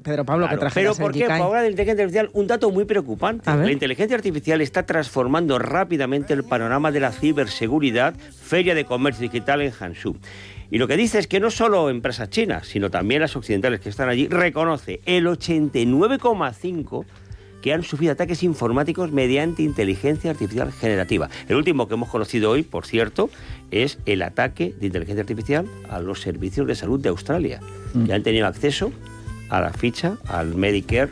Pedro Pablo, claro, que trajeras pero ¿por qué? Para hablar de inteligencia artificial, un dato muy preocupante. La inteligencia artificial está transformando rápidamente el panorama de la ciberseguridad, Feria de Comercio Digital en Hangzhou. Y lo que dice es que no solo empresas chinas, sino también las occidentales que están allí, reconoce el 89,5% que han sufrido ataques informáticos mediante inteligencia artificial generativa. El último que hemos conocido hoy, por cierto, es el ataque de inteligencia artificial a los servicios de salud de Australia, que han tenido acceso a la ficha, al Medicare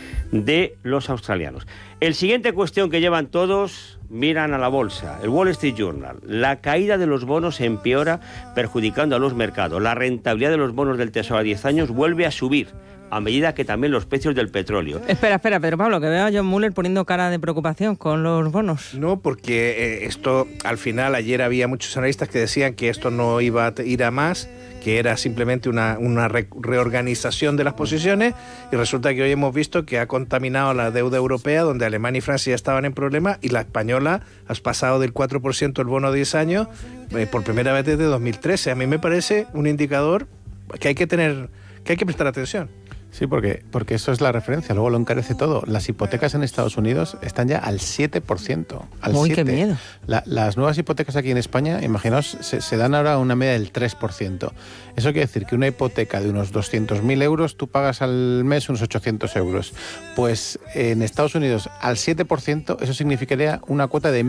de los australianos. El siguiente cuestión que llevan todos, miran a la bolsa, el Wall Street Journal. La caída de los bonos empeora, perjudicando a los mercados. La rentabilidad de los bonos del Tesoro a 10 años vuelve a subir, a medida que también los precios del petróleo. Espera, Pedro Pablo, que veo a John Muller poniendo cara de preocupación con los bonos. No, porque esto, al final, ayer había muchos analistas que decían que esto no iba a ir a más, que era simplemente una reorganización de las posiciones, y resulta que hoy hemos visto que ha contaminado la deuda europea, donde Alemania y Francia ya estaban en problemas, y la española has pasado del 4% el bono a 10 años por primera vez desde 2013. A mí me parece un indicador que hay que prestar atención. Sí, porque eso es la referencia, luego lo encarece todo. Las hipotecas en Estados Unidos están ya al 7%. ¡Uy, qué miedo! Las nuevas hipotecas aquí en España, imaginaos, se dan ahora una media del 3%. Eso quiere decir que una hipoteca de unos 200.000 euros, tú pagas al mes unos 800 euros. Pues en Estados Unidos, al 7%, eso significaría una cuota de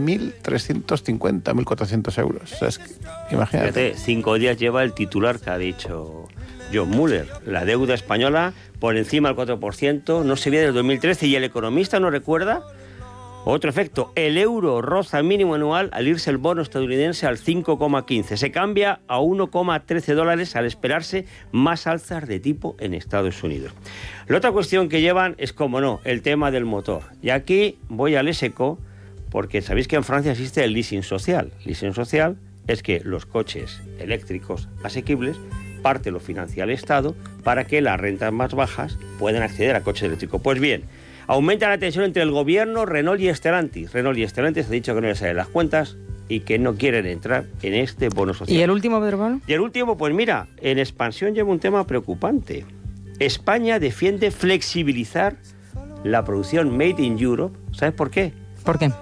1.350, 1.400 euros. O sea, es que, imagínate. Fíjate, 5 días lleva el titular que ha dicho John Muller. La deuda española por encima del 4%, no se ve desde 2013, y el economista nos recuerda otro efecto. El euro roza mínimo anual al irse el bono estadounidense al 5,15. Se cambia a 1,13 dólares al esperarse más alzas de tipo en Estados Unidos. La otra cuestión que llevan es, como no, el tema del motor. Y aquí voy al ESECO, porque sabéis que en Francia existe el leasing social. Leasing social es que los coches eléctricos asequibles parte lo financia el Estado para que las rentas más bajas puedan acceder a coches eléctricos. Pues bien, aumenta la tensión entre el gobierno, Renault y Stellantis. Renault y Stellantis ha dicho que no les salen las cuentas y que no quieren entrar en este bono social. ¿Y el último, Pedro Pablo? Y el último, pues mira, en expansión lleva un tema preocupante. España defiende flexibilizar la producción Made in Europe. ¿Sabes por qué? ¿Por qué?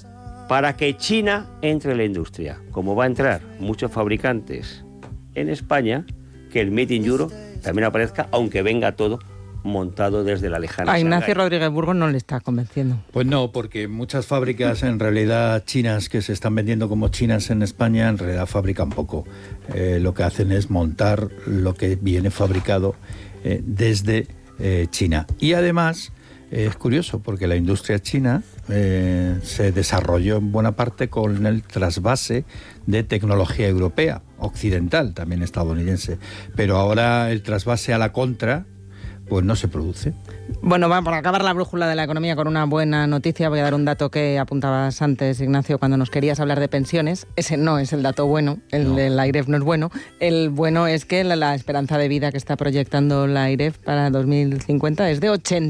Para que China entre en la industria. Como va a entrar muchos fabricantes en España, que el Made in Europe también aparezca, aunque venga todo montado desde la lejana. A Ignacio Rodríguez Burgos no le está convenciendo. Pues no, porque muchas fábricas en realidad chinas que se están vendiendo como chinas en España, en realidad fabrican poco. Lo que hacen es montar lo que viene fabricado desde China. Y además es curioso porque la industria china se desarrolló en buena parte con el trasvase de tecnología europea, occidental, también estadounidense. Pero ahora el trasvase a la contra pues no se produce. Bueno, vamos a acabar la brújula de la economía con una buena noticia. Voy a dar un dato que apuntabas antes, Ignacio, cuando nos querías hablar de pensiones. Ese no es el dato bueno, del AIREF no es bueno. El bueno es que la esperanza de vida que está proyectando la AIREF para 2050 es de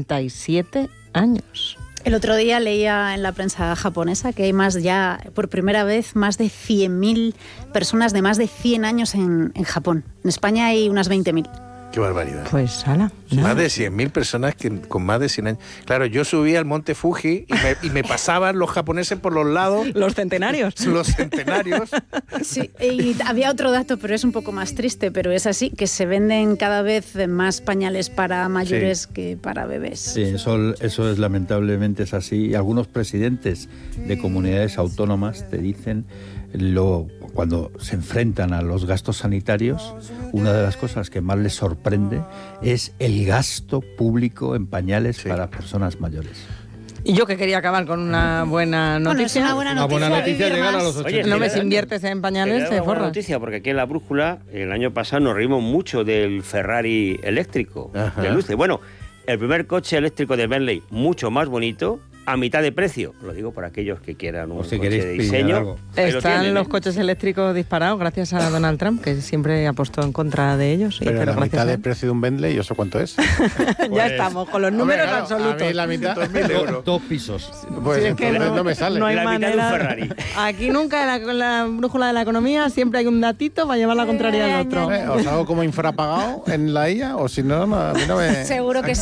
87 años. El otro día leía en la prensa japonesa que hay por primera vez, más de 100.000 personas de más de 100 años en Japón. En España hay unas 20.000. Qué barbaridad. Pues, ala. ¿No? Más de 100.000 personas con más de 100 años. Claro, yo subía al monte Fuji y me pasaban los japoneses por los lados. Los centenarios. Los centenarios. Sí, y había otro dato, pero es un poco más triste, pero es así, que se venden cada vez más pañales para mayores que para bebés. Sí, eso es lamentablemente es así. Y algunos presidentes de comunidades autónomas te dicen cuando se enfrentan a los gastos sanitarios, una de las cosas que más les sorprende es el gasto público en pañales para personas mayores. Y yo que quería acabar con una buena noticia. Bueno, es una buena noticia. Una buena noticia llegar a los 80. Oye, No me inviertes en pañales, te buena forras. noticia, porque aquí en La Brújula, el año pasado nos reímos mucho del Ferrari eléctrico, de luces. Bueno, el primer coche eléctrico de Bentley, mucho más bonito, a mitad de precio. Lo digo por aquellos que quieran un coche de diseño. Están los coches eléctricos disparados gracias a Donald Trump, que siempre apostó en contra de ellos. Pero la mitad de precio de un Bentley, ¿y eso cuánto es? Ya estamos con los números absolutos. A mí la mitad, 2.000 euros. Dos pisos. Pues Sí, es que entonces no me sale. no hay La mitad de un manera. Ferrari. Aquí nunca en la brújula de la economía siempre hay un datito para llevar la contraria al otro. Os hago como infrapagado en la IA, o si no, a mí no me... Seguro que sí.